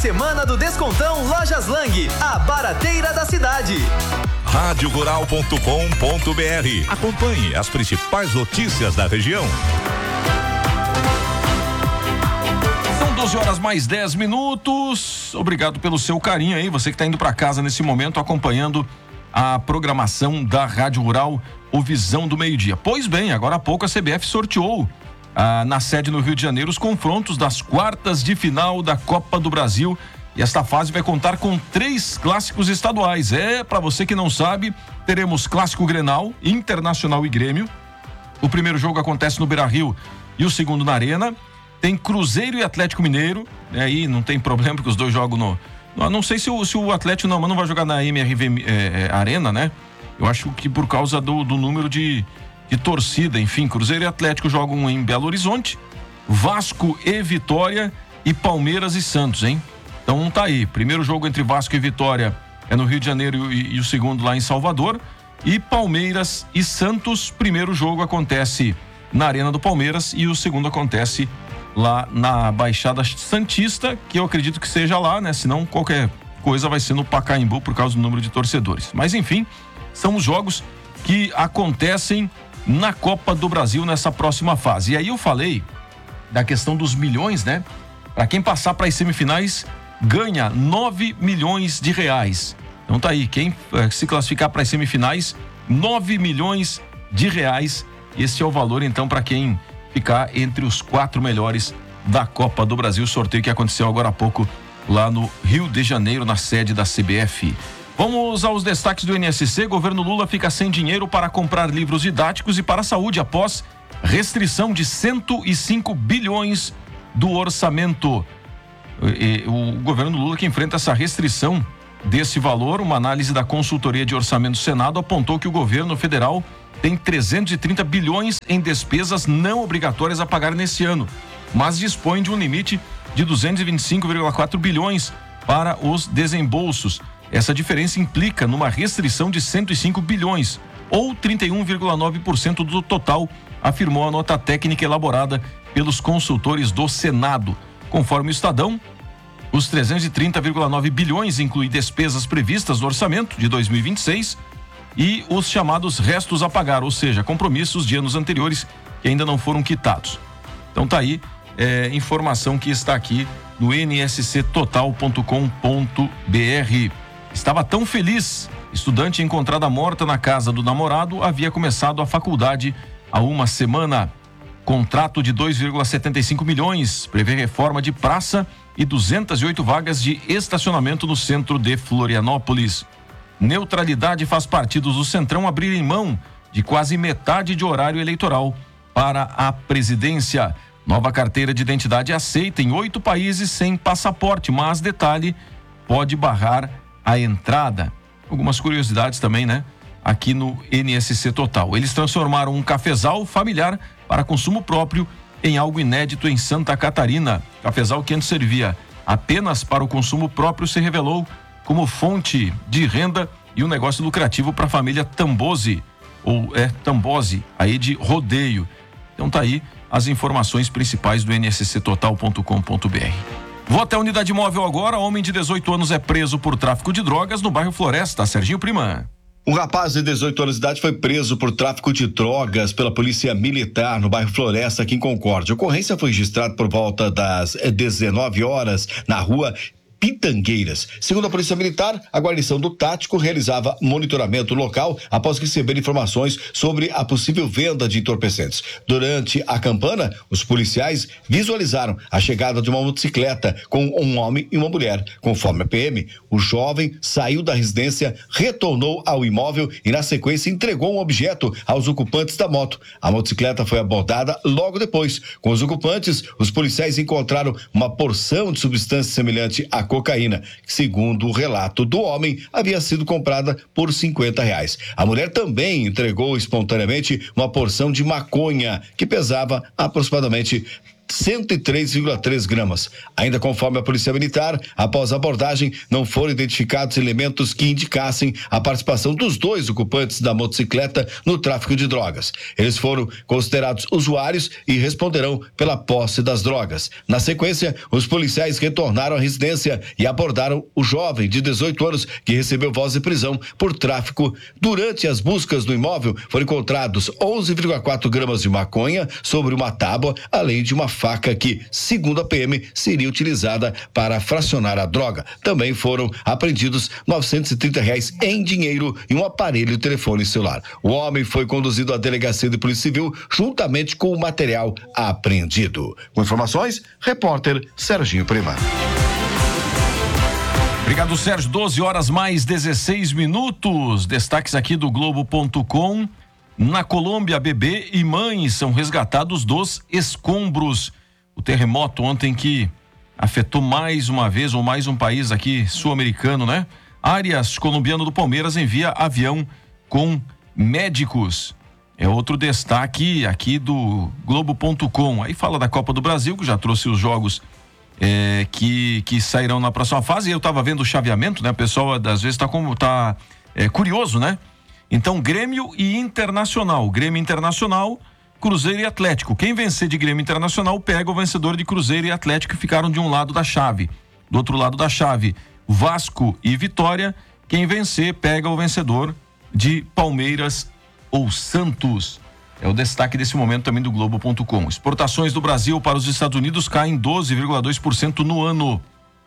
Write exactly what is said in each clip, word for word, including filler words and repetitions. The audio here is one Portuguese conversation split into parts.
semana do Descontão Lojas Lang, a barateira da cidade. rádio rural ponto com ponto br. Acompanhe as principais notícias da região. São doze horas mais dez minutos. Obrigado pelo seu carinho aí, você que está indo para casa nesse momento acompanhando a programação da Rádio Rural, o Visão do Meio-Dia. Pois bem, agora há pouco a C B F sorteou ah, na sede no Rio de Janeiro os confrontos das quartas de final da Copa do Brasil. E esta fase vai contar com três clássicos estaduais. É, para você que não sabe, teremos Clássico Grenal, Internacional e Grêmio. O primeiro jogo acontece no Beira-Rio e o segundo na Arena. Tem Cruzeiro e Atlético Mineiro. Aí não tem problema, porque os dois jogam no... Não sei se o, se o Atlético não, mas não vai jogar na M R V é, é, Arena, né? Eu acho que por causa do, do número de, de torcida. Enfim, Cruzeiro e Atlético jogam em Belo Horizonte. Vasco e Vitória e Palmeiras e Santos, hein? Então tá aí, primeiro jogo entre Vasco e Vitória é no Rio de Janeiro e, e o segundo lá em Salvador. E Palmeiras e Santos, primeiro jogo acontece na Arena do Palmeiras e o segundo acontece lá na Baixada Santista, que eu acredito que seja lá, né? Senão qualquer coisa vai ser no Pacaembu por causa do número de torcedores. Mas enfim, são os jogos que acontecem na Copa do Brasil nessa próxima fase. E aí eu falei da questão dos milhões, né? Para quem passar para as semifinais ganha nove milhões de reais. Então tá aí, quem eh, se classificar para as semifinais, nove milhões de reais. Esse é o valor então para quem ficar entre os quatro melhores da Copa do Brasil, sorteio que aconteceu agora há pouco lá no Rio de Janeiro, na sede da C B F. Vamos aos destaques do N S C. Governo Lula fica sem dinheiro para comprar livros didáticos e para a saúde após restrição de cento e cinco bilhões do orçamento. E, o governo Lula que enfrenta essa restrição desse valor. Uma análise da consultoria de orçamento do Senado apontou que o governo federal tem trezentos e trinta bilhões em despesas não obrigatórias a pagar nesse ano, mas dispõe de um limite de duzentos e vinte e cinco vírgula quatro bilhões para os desembolsos. Essa diferença implica numa restrição de cento e cinco bilhões, ou trinta e um vírgula nove por cento do total, afirmou a nota técnica elaborada pelos consultores do Senado. Conforme o Estadão, os trezentos e trinta vírgula nove bilhões incluem despesas previstas no orçamento de dois mil e vinte e seis e os chamados restos a pagar, ou seja, compromissos de anos anteriores que ainda não foram quitados. Então tá aí, é, informação que está aqui no N S C total ponto com ponto br. Estava tão feliz, estudante encontrada morta na casa do namorado, havia começado a faculdade há uma semana. Contrato de dois vírgula setenta e cinco milhões, prevê reforma de praça e duzentas e oito vagas de estacionamento no centro de Florianópolis. Neutralidade faz partidos do Centrão abrirem mão de quase metade de horário eleitoral para a presidência. Nova carteira de identidade aceita em oito países sem passaporte, mas detalhe, pode barrar a entrada. Algumas curiosidades também, né? Aqui no N S C Total. Eles transformaram um cafezal familiar para consumo próprio em algo inédito em Santa Catarina. Cafezal que antes servia apenas para o consumo próprio se revelou como fonte de renda e um negócio lucrativo para a família Tambozzi, ou é Tambozzi, aí de Rodeio. Então tá aí as informações principais do N S C total ponto com ponto br. Vou até a unidade móvel agora. Homem de dezoito anos é preso por tráfico de drogas no bairro Floresta. Serginho Prima. Um rapaz de dezoito anos de idade foi preso por tráfico de drogas pela polícia militar no bairro Floresta, aqui em Concórdia. A ocorrência foi registrada por volta das dezenove horas na rua Pitangueiras. Segundo a Polícia Militar, a guarnição do Tático realizava monitoramento local após receber informações sobre a possível venda de entorpecentes. Durante a campana, os policiais visualizaram a chegada de uma motocicleta com um homem e uma mulher. Conforme a P M, o jovem saiu da residência, retornou ao imóvel e, na sequência, entregou um objeto aos ocupantes da moto. A motocicleta foi abordada logo depois. Com os ocupantes, os policiais encontraram uma porção de substância semelhante a cocaína, que, segundo o relato do homem, havia sido comprada por cinquenta reais. A mulher também entregou espontaneamente uma porção de maconha, que pesava aproximadamente cento e três vírgula três gramas. Ainda conforme a Polícia Militar, após a abordagem, não foram identificados elementos que indicassem a participação dos dois ocupantes da motocicleta no tráfico de drogas. Eles foram considerados usuários e responderão pela posse das drogas. Na sequência, os policiais retornaram à residência e abordaram o jovem de dezoito anos que recebeu voz de prisão por tráfico. Durante as buscas no imóvel, foram encontrados onze vírgula quatro gramas de maconha sobre uma tábua, além de uma faca que, segundo a P M, seria utilizada para fracionar a droga. Também foram apreendidos novecentos e trinta reais em dinheiro e um aparelho de telefone celular. O homem foi conduzido à delegacia de Polícia Civil juntamente com o material apreendido. Com informações, repórter Serginho Prima. Obrigado, Sérgio. doze horas mais dezesseis minutos. Destaques aqui do Globo ponto com. Na Colômbia, bebê e mãe são resgatados dos escombros. O terremoto ontem que afetou mais uma vez, ou mais um país aqui sul-americano, né? Arias, colombiano do Palmeiras, envia avião com médicos. É outro destaque aqui do Globo ponto com. Aí fala da Copa do Brasil, que já trouxe os jogos é, que, que sairão na próxima fase. Eu tava vendo o chaveamento, né? O pessoal às vezes tá, como, tá é, curioso, né? Então, Grêmio e Internacional. Grêmio Internacional, Cruzeiro e Atlético. Quem vencer de Grêmio Internacional pega o vencedor de Cruzeiro e Atlético, que ficaram de um lado da chave. Do outro lado da chave, Vasco e Vitória. Quem vencer pega o vencedor de Palmeiras ou Santos. É o destaque desse momento também do Globo ponto com. Exportações do Brasil para os Estados Unidos caem doze vírgula dois por cento no ano.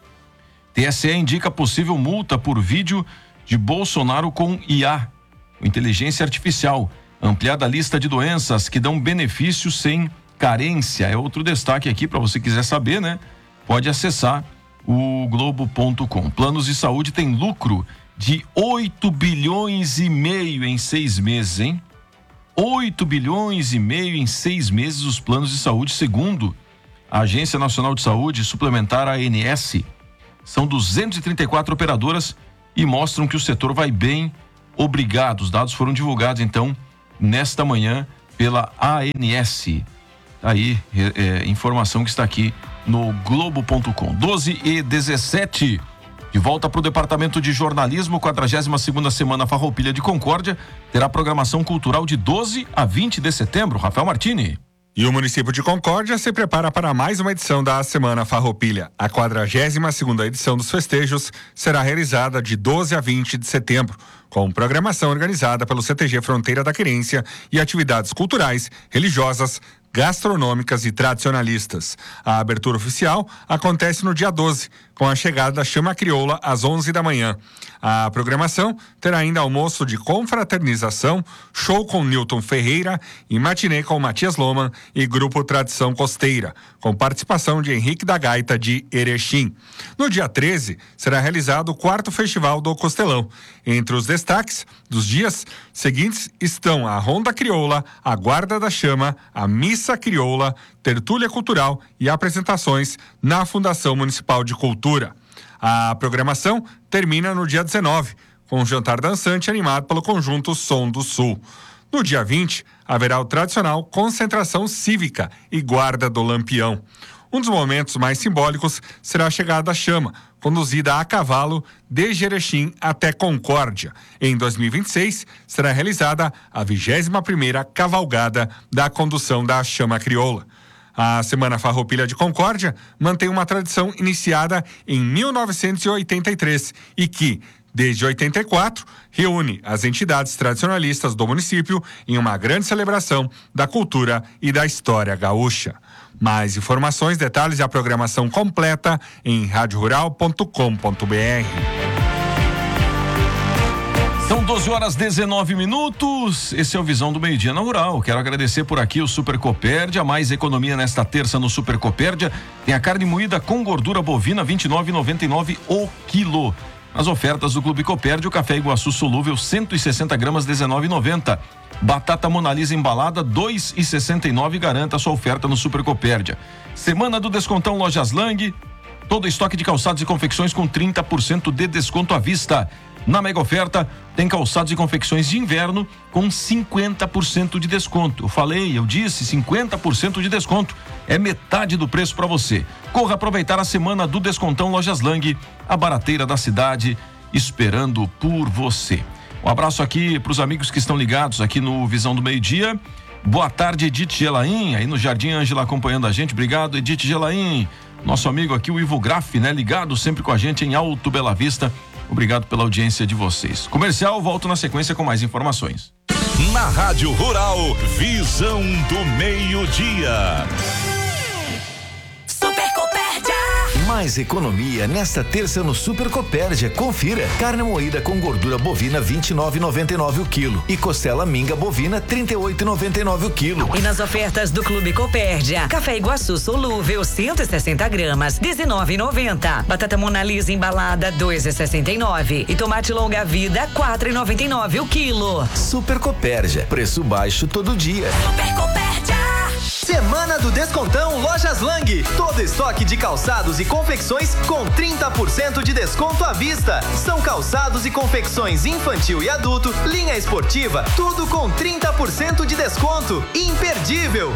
T S E indica possível multa por vídeo de Bolsonaro com I A. Inteligência artificial, ampliada a lista de doenças que dão benefícios sem carência. É outro destaque aqui para você quiser saber, né? Pode acessar o Globo ponto com. Planos de saúde tem lucro de oito bilhões e meio em seis meses, hein? oito bilhões e meio em seis meses os planos de saúde, segundo a Agência Nacional de Saúde Suplementar, A N S. São duzentas e trinta e quatro operadoras e mostram que o setor vai bem. Obrigado. Os dados foram divulgados, então, nesta manhã pela A N S. Aí, é, é, informação que está aqui no Globo ponto com. doze e dezessete. De volta para o Departamento de Jornalismo, quadragésima segunda Semana Farroupilha de Concórdia. Terá programação cultural de doze a vinte de setembro. Rafael Martini. E o município de Concórdia se prepara para mais uma edição da Semana Farroupilha. A quadragésima segunda edição dos festejos será realizada de doze a vinte de setembro, com programação organizada pelo C T G Fronteira da Querência e atividades culturais, religiosas, gastronômicas e tradicionalistas. A abertura oficial acontece no dia doze, com a chegada da Chama Crioula às onze da manhã. A programação terá ainda almoço de confraternização, show com Newton Ferreira e matinê com Matias Loman e Grupo Tradição Costeira, com participação de Henrique da Gaita de Erechim. No dia treze, será realizado o quarto Festival do Costelão. Entre os destaques dos dias seguintes estão a Ronda Crioula, a Guarda da Chama, a Missa Crioula, tertúlia cultural e apresentações na Fundação Municipal de Cultura. A programação termina no dia dezenove, com um jantar dançante animado pelo conjunto Som do Sul. No dia vinte, haverá o tradicional Concentração Cívica e Guarda do Lampião. Um dos momentos mais simbólicos será a chegada da chama, conduzida a cavalo desde Erechim até Concórdia. Em dois mil e vinte e seis, será realizada a vigésima primeira cavalgada da condução da Chama Crioula. A Semana Farroupilha de Concórdia mantém uma tradição iniciada em mil novecentos e oitenta e três e que, desde oitenta e quatro, reúne as entidades tradicionalistas do município em uma grande celebração da cultura e da história gaúcha. Mais informações, detalhes e a programação completa em rádio rural ponto com ponto b r. São doze horas e dezenove minutos. Esse é o Visão do Meio Dia na Rural. Quero agradecer por aqui o Super Copérdia. Mais economia nesta terça no Super Copérdia. Tem a carne moída com gordura bovina vinte e nove reais e noventa e nove centavos o quilo. As ofertas do Clube Copérdia, o café Iguaçu solúvel cento e sessenta gramas dezenove reais e noventa centavos. Batata Monalisa embalada dois reais e sessenta e nove centavos. Garanta a sua oferta no Super Copérdia. Semana do Descontão Lojas Lang. Todo estoque de calçados e confecções com trinta por cento de desconto à vista. Na mega oferta, tem calçados e confecções de inverno com cinquenta por cento de desconto. Eu falei, eu disse, cinquenta por cento de desconto. É metade do preço para você. Corra aproveitar a semana do Descontão Lojas Lang, a barateira da cidade, esperando por você. Um abraço aqui para os amigos que estão ligados aqui no Visão do Meio-Dia. Boa tarde, Edith Gelaim, aí no Jardim Ângela acompanhando a gente. Obrigado, Edith Gelaim. Nosso amigo aqui, o Ivo Graff, né? Ligado sempre com a gente em Alto Bela Vista. Obrigado pela audiência de vocês. Comercial, volto na sequência com mais informações. Na Rádio Rural, Visão do Meio-Dia. Mais economia nesta terça no Super Copérdia. Confira. Carne moída com gordura bovina vinte e nove reais e noventa e nove centavos o quilo e costela minga bovina trinta e oito reais e noventa e nove centavos o quilo. E nas ofertas do Clube Copérdia, café Iguaçu solúvel cento e sessenta gramas, dezenove reais e noventa centavos. Batata Mona Lisa embalada dois reais e sessenta e nove centavos. E tomate longa vida quatro reais e noventa e nove centavos o quilo. Super Copérdia, preço baixo todo dia. Super Copérdia. Semana do Descontão Lojas Lang. Todo estoque de calçados e confecções com trinta por cento de desconto à vista. São calçados e confecções infantil e adulto, linha esportiva, tudo com trinta por cento de desconto. Imperdível.